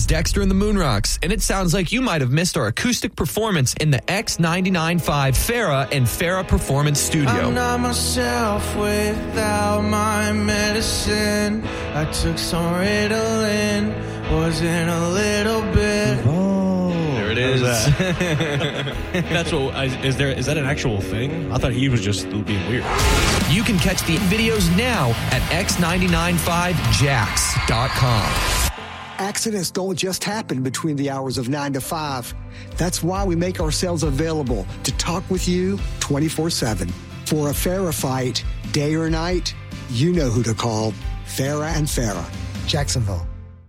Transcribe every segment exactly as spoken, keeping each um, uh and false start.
Dexter and the Moonrocks, and it sounds like you might have missed our acoustic performance in the X ninety-nine point five Farrah and Farrah Performance Studio. I'm not myself without my medicine. I took some Ritalin, wasn't a little bit. Oh, there it is. That? That's what, is there? Is that an actual thing? I thought he was just being weird. You can catch the videos now at x ninety-nine five jax dot com. Accidents don't just happen between the hours of nine to five. That's why we make ourselves available to talk with you twenty-four seven. For a Farrah fight, day or night, you know who to call. Farrah and Farrah, Jacksonville.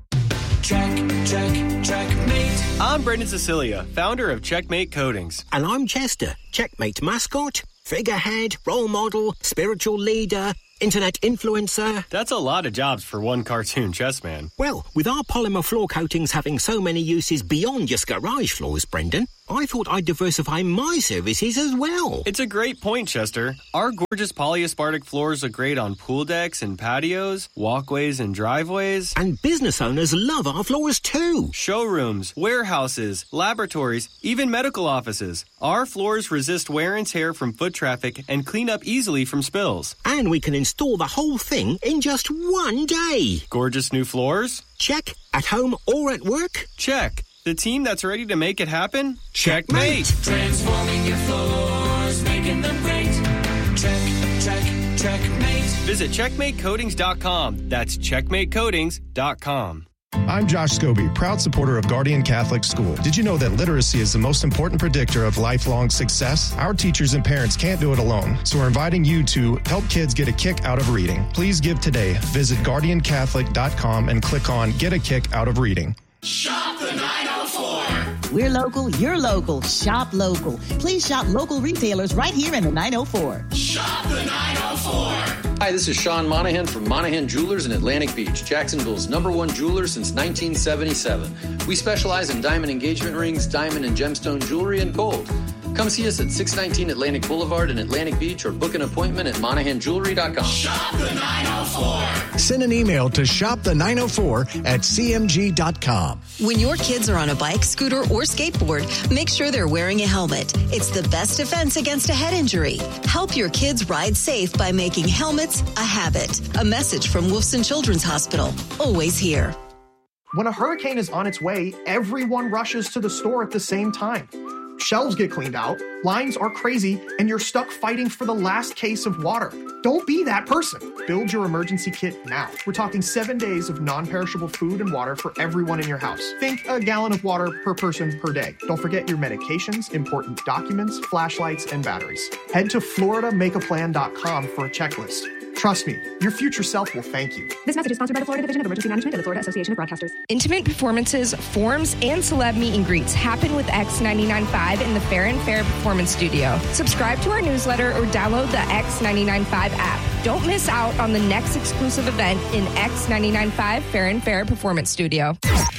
Check, check, checkmate. I'm Brendan Cecilia, founder of Checkmate Coatings. And I'm Chester, Checkmate mascot, figurehead, role model, spiritual leader, internet influencer. That's a lot of jobs for one cartoon chess man. Well, with our polymer floor coatings having so many uses beyond just garage floors, Brendan, I thought I'd diversify my services as well. It's a great point, Chester. Our gorgeous polyaspartic floors look great on pool decks and patios, walkways and driveways. And business owners love our floors too. Showrooms, warehouses, laboratories, even medical offices. Our floors resist wear and tear from foot traffic and clean up easily from spills. And we can install the whole thing in just one day. Gorgeous new floors? Check. At home or at work? Check. The team that's ready to make it happen? Checkmate! Transforming your floors, making them great. Check, check, checkmate. Visit checkmate coatings dot com. That's checkmate coatings dot com. I'm Josh Scobie, proud supporter of Guardian Catholic School. Did you know that literacy is the most important predictor of lifelong success? Our teachers and parents can't do it alone, so we're inviting you to help kids get a kick out of reading. Please give today. Visit guardian catholic dot com and click on Get a Kick Out of Reading. Shop the nine oh four. We're local, you're local. Shop local. Please shop local retailers right here in the nine oh four. Shop the nine oh four. Hi, this is Sean Monahan from Monahan Jewelers in Atlantic Beach, Jacksonville's number one jeweler since nineteen seventy-seven. We specialize in diamond engagement rings, diamond and gemstone jewelry, and gold. Come see us at six nineteen Atlantic Boulevard in Atlantic Beach or book an appointment at monahan jewelry dot com. Shop the nine oh four. Send an email to shop the nine oh four at c m g dot com. When your kids are on a bike, scooter, or skateboard, make sure they're wearing a helmet. It's the best defense against a head injury. Help your kids ride safe by making helmets a habit. A message from Wolfson Children's Hospital. Always here. When a hurricane is on its way, everyone rushes to the store at the same time. Shelves get cleaned out, lines are crazy, and you're stuck fighting for the last case of water. Don't be that person. Build your emergency kit now. We're talking seven days of non-perishable food and water for everyone in your house. Think a gallon of water per person per day. Don't forget your medications, important documents, flashlights, and batteries. Head to florida make a plan dot com for a checklist. Trust me, your future self will thank you. This message is sponsored by the Florida Division of Emergency Management and the Florida Association of Broadcasters. Intimate performances, forums, and celeb meet and greets happen with X ninety-nine point five in the Farrah and Farrah Performance Studio. Subscribe to our newsletter or download the X ninety-nine point five app. Don't miss out on the next exclusive event in X ninety-nine point five Farrah and Farrah Performance Studio.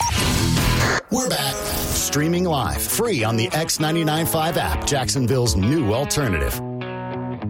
We're back. Streaming live, free on the X ninety-nine point five app, Jacksonville's new alternative.